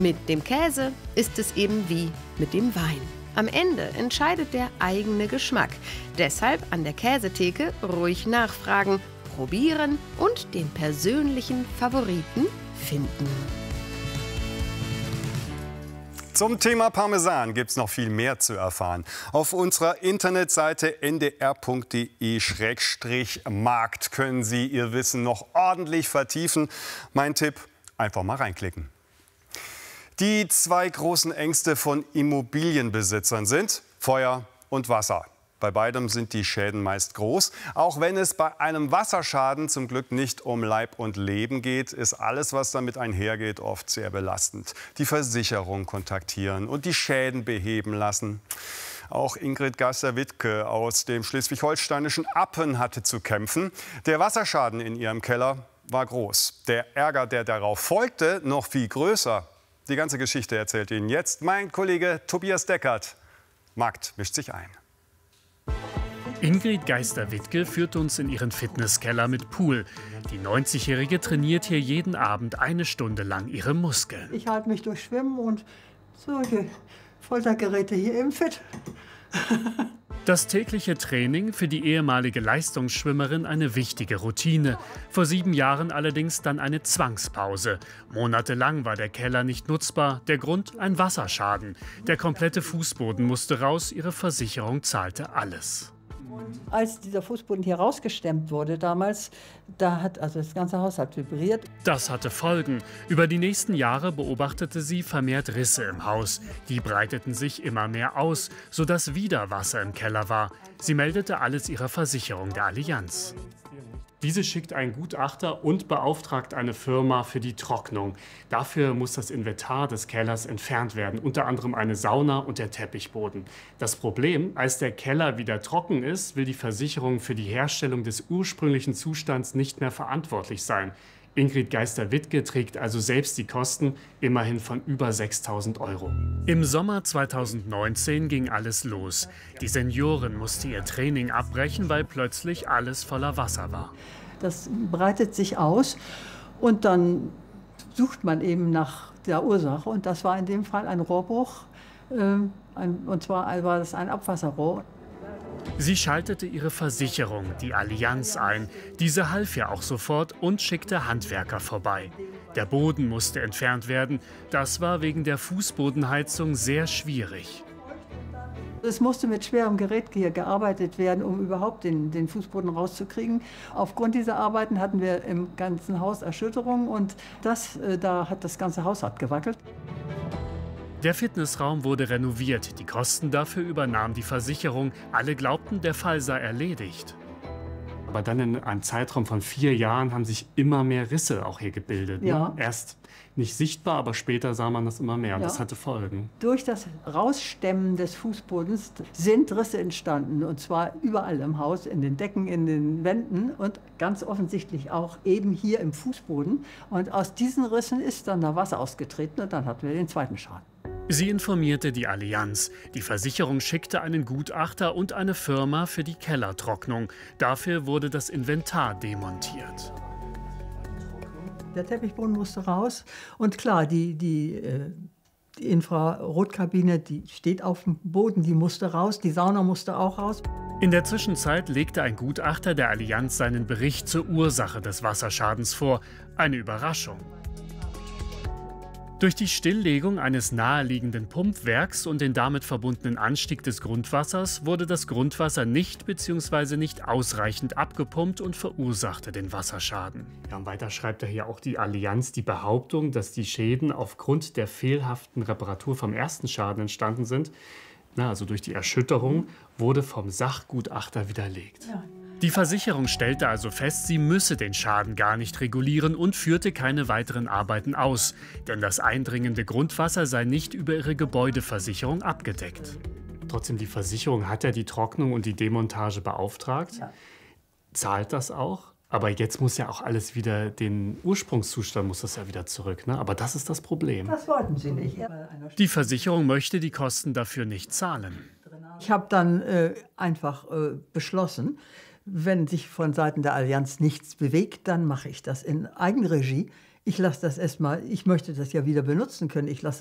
Mit dem Käse ist es eben wie mit dem Wein. Am Ende entscheidet der eigene Geschmack. Deshalb an der Käsetheke ruhig nachfragen, probieren und den persönlichen Favoriten finden. Zum Thema Parmesan gibt es noch viel mehr zu erfahren. Auf unserer Internetseite ndr.de/markt können Sie Ihr Wissen noch ordentlich vertiefen. Mein Tipp, einfach mal reinklicken. Die zwei großen Ängste von Immobilienbesitzern sind Feuer und Wasser. Bei beidem sind die Schäden meist groß. Auch wenn es bei einem Wasserschaden zum Glück nicht um Leib und Leben geht, ist alles, was damit einhergeht, oft sehr belastend. Die Versicherung kontaktieren und die Schäden beheben lassen. Auch Ingrid Geister-Wittke aus dem schleswig-holsteinischen Appen hatte zu kämpfen. Der Wasserschaden in ihrem Keller war groß. Der Ärger, der darauf folgte, noch viel größer. Die ganze Geschichte erzählt Ihnen jetzt mein Kollege Tobias Deckert. Markt mischt sich ein. Ingrid Geister-Wittke führt uns in ihren Fitnesskeller mit Pool. Die 90-Jährige trainiert hier jeden Abend 1 Stunde lang ihre Muskeln. Ich halte mich durch Schwimmen und solche Foltergeräte hier im Fit. Das tägliche Training für die ehemalige Leistungsschwimmerin eine wichtige Routine. Vor 7 Jahren allerdings dann eine Zwangspause. Monatelang war der Keller nicht nutzbar. Der Grund: ein Wasserschaden. Der komplette Fußboden musste raus. Ihre Versicherung zahlte alles. Als dieser Fußboden hier rausgestemmt wurde damals, da hat also das ganze Haus hat vibriert. Das hatte Folgen. Über die nächsten Jahre beobachtete sie vermehrt Risse im Haus. Die breiteten sich immer mehr aus, sodass wieder Wasser im Keller war. Sie meldete alles ihrer Versicherung, der Allianz. Diese schickt einen Gutachter und beauftragt eine Firma für die Trocknung. Dafür muss das Inventar des Kellers entfernt werden, unter anderem eine Sauna und der Teppichboden. Das Problem: als der Keller wieder trocken ist, will die Versicherung für die Herstellung des ursprünglichen Zustands nicht mehr verantwortlich sein. Ingrid Geister-Wittke trägt also selbst die Kosten, immerhin von über 6.000 €. Im Sommer 2019 ging alles los. Die Seniorin musste ihr Training abbrechen, weil plötzlich alles voller Wasser war. Das breitet sich aus und dann sucht man eben nach der Ursache. Und das war in dem Fall ein Rohrbruch. Und zwar war das ein Abwasserrohr. Sie schaltete ihre Versicherung, die Allianz, ein. Diese half ihr auch sofort und schickte Handwerker vorbei. Der Boden musste entfernt werden. Das war wegen der Fußbodenheizung sehr schwierig. Es musste mit schwerem Gerät hier gearbeitet werden, um überhaupt den Fußboden rauszukriegen. Aufgrund dieser Arbeiten hatten wir im ganzen Haus Erschütterungen und da hat das ganze Haus gewackelt. Der Fitnessraum wurde renoviert. Die Kosten dafür übernahm die Versicherung. Alle glaubten, der Fall sei erledigt. Aber dann in einem Zeitraum von 4 Jahren haben sich immer mehr Risse auch hier gebildet. Ja. Ne? Erst nicht sichtbar, aber später sah man das immer mehr. Und Ja. das hatte Folgen. Durch das Rausstemmen des Fußbodens sind Risse entstanden. Und zwar überall im Haus, in den Decken, in den Wänden und ganz offensichtlich auch eben hier im Fußboden. Und aus diesen Rissen ist dann da Wasser ausgetreten und dann hatten wir den zweiten Schaden. Sie informierte die Allianz. Die Versicherung schickte einen Gutachter und eine Firma für die Kellertrocknung. Dafür wurde das Inventar demontiert. Der Teppichboden musste raus. Und klar, die Infrarotkabine, die steht auf dem Boden, die musste raus. Die Sauna musste auch raus. In der Zwischenzeit legte ein Gutachter der Allianz seinen Bericht zur Ursache des Wasserschadens vor. Eine Überraschung. Durch die Stilllegung eines naheliegenden Pumpwerks und den damit verbundenen Anstieg des Grundwassers wurde das Grundwasser nicht bzw. nicht ausreichend abgepumpt und verursachte den Wasserschaden. Ja, und weiter schreibt hier auch die Allianz die Behauptung, dass die Schäden aufgrund der fehlhaften Reparatur vom ersten Schaden entstanden sind. Also durch die Erschütterung wurde vom Sachgutachter widerlegt. Ja. Die Versicherung stellte also fest, sie müsse den Schaden gar nicht regulieren und führte keine weiteren Arbeiten aus. Denn das eindringende Grundwasser sei nicht über ihre Gebäudeversicherung abgedeckt. Trotzdem, die Versicherung hat ja die Trocknung und die Demontage beauftragt. Ja. Zahlt das auch? Aber jetzt muss ja auch alles wieder, den Ursprungszustand muss das ja wieder zurück. Ne? Aber das ist das Problem. Das wollten sie nicht. Die Versicherung möchte die Kosten dafür nicht zahlen. Ich habe dann einfach beschlossen, wenn sich von Seiten der Allianz nichts bewegt, dann mache ich das in Eigenregie. ich lasse das erstmal, ich möchte das ja wieder benutzen können, ich lasse